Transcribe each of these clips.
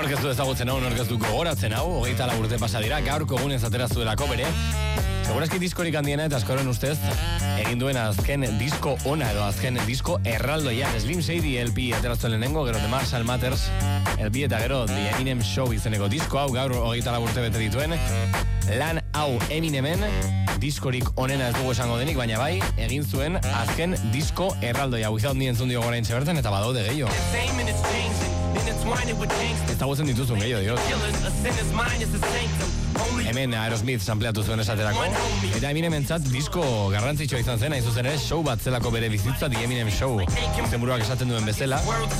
Nork ez du ezagutzen hau, nork ez du gogoratzen hau, 24 urte pasa dira, gaurko egunez atera zuelako bere. Segurazki diskorik handiena eta askoren ustez egin duen azken disko ona edo azken disko erraldoia. Slim Shady LP aterazuen lehenengo, gero The Marshall Matters LP eta gero The Eminem Show izeneko disko hau, gaur 24 urte bete dituen. Lan hau Eminemen diskorik onena ez dugu esango denik, baina bai, egin zuen azken disko erraldoia. Without Me entzun dio gorain txeberten eta badaude gehiago. Ezagutzen dituzun gehiago, diot. Hemen Aerosmith sampleatu zuen esaterako. Eta Eminementzat disko garrantzitsua izan zen, hain zuzen ere, show bat zelako bere bizitza, The Eminem Show. Izenburuak esaten duen bezala.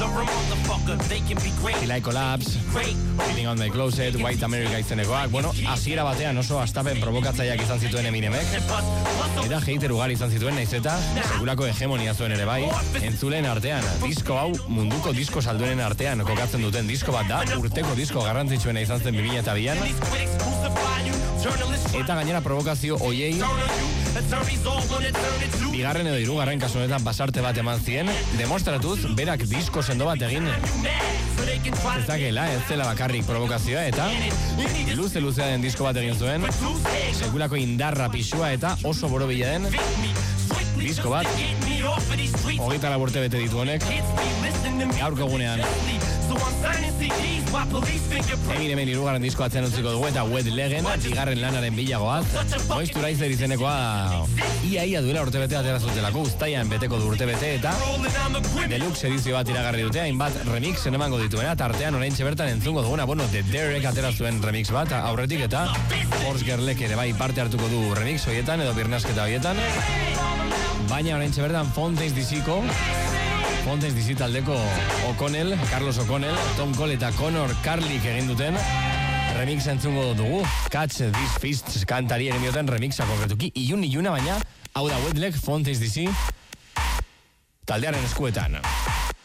Delay Collapse, Feeling on My Closet, White America izenekoak. Bueno, hasiera batean oso astapen provokatzaileak izan zituen Eminemek. Eta hater ugari izan zituen, naiz eta segurako hegemonia zuen ere bai. Entzuleen artean, disko hau munduko disko salduenen artean kokatzen duten disko bat da. Urteko disko garrantzitsuena izan zen 2002an. Eta gainera provokazio hoiei bigarren edo hirugarren kasu honetan pasarte bat eman zien, demostratuz berak disko sendo bat egin ezakela, ez zela bakarrik provokazioa, eta luzea den disko bat egin zuen, sekulako indarra pisua eta oso borobila den disko bat, 24 urte bete ditu honek, gaurko egunean. Eminemen hirugarren disko atzean utziko dugu eta Wet Legen, bigarren lanaren bilagoaz. Moisturizer izenekoa ia duela urte bete atera zutelako, uztaian beteko du urte bete eta deluxe edizio bat iragarri dute, hainbat remixen emango dituena, tartean oraintxe bertan entzungo duguna, bueno, The Derek atera zuen remix bat aurretik eta Force Girlek ere bai parte hartuko du remix hoietan edo birnasketa hoietan, baina oraintxe bertan Fontaines DC taldeko O'Connell, Carlos O'Connell, Tom Cole eta Connor Carlick egin duten remix entzungo dugu. Catch These Fists kantari egin duten remixa konkretuki. Iluna baina, hau da Wet Leg, Fontaines DC taldearen eskuetan.